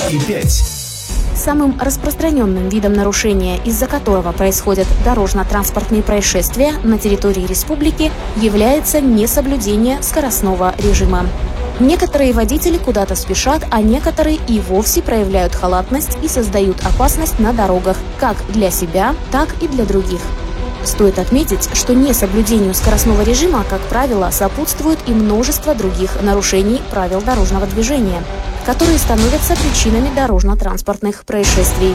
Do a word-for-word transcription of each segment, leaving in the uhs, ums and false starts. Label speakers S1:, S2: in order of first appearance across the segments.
S1: и пять.
S2: Самым распространенным видом нарушения, из-за которого происходят дорожно-транспортные происшествия на территории республики, является несоблюдение скоростного режима. Некоторые водители куда-то спешат, а некоторые и вовсе проявляют халатность и создают опасность на дорогах, как для себя, так и для других. Стоит отметить, что несоблюдению скоростного режима, как правило, сопутствует и множество других нарушений правил дорожного движения, которые становятся причинами дорожно-транспортных происшествий.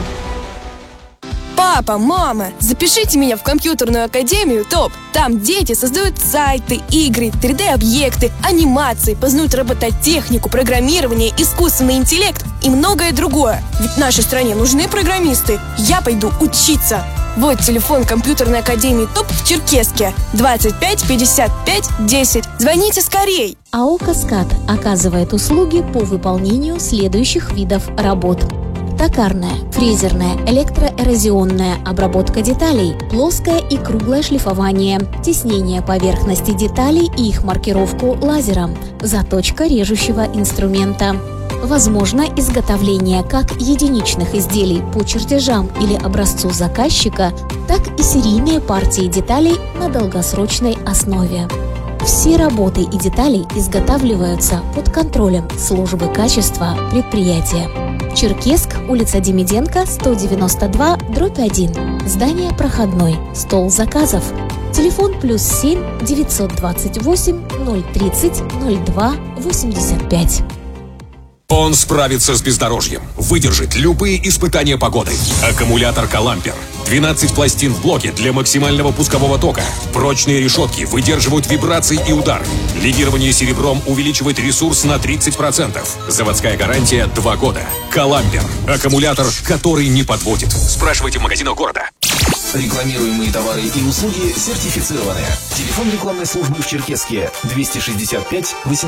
S3: Папа, мама, запишите меня в компьютерную академию ТОП. Там дети создают сайты, игры, три дэ-объекты, анимации, познают робототехнику, программирование, искусственный интеллект и многое другое. Ведь нашей стране нужны программисты. Я пойду учиться. Вот телефон компьютерной академии ТОП в Черкесске. двадцать пять пятьдесят пять десять. Звоните скорей.
S2: АО «Каскад» оказывает услуги по выполнению следующих видов работ: токарная, фрезерная, электроэрозионная, обработка деталей, плоское и круглое шлифование, теснение поверхности деталей и их маркировку лазером, заточка режущего инструмента. Возможно изготовление как единичных изделий по чертежам или образцу заказчика, так и серийные партии деталей на долгосрочной основе. Все работы и детали изготавливаются под контролем службы качества предприятия. Черкесск, улица Демиденко, сто девяносто два, дробь один. Здание проходной. Стол заказов. Телефон плюс семь девятьсот двадцать восемь ноль тридцать ноль два восемьдесят пять.
S4: Он справится с бездорожьем, выдержит любые испытания погоды. Аккумулятор «Калампер». двенадцать пластин в блоке для максимального пускового тока. Прочные решетки выдерживают вибрации и удары. Легирование серебром увеличивает ресурс на тридцать процентов. Заводская гарантия два года. «Калампер». Аккумулятор, который не подводит. Спрашивайте в магазинах города.
S1: Рекламируемые товары и услуги сертифицированы. Телефон рекламной службы в Черкесске двести шестьдесят пять восемьсот.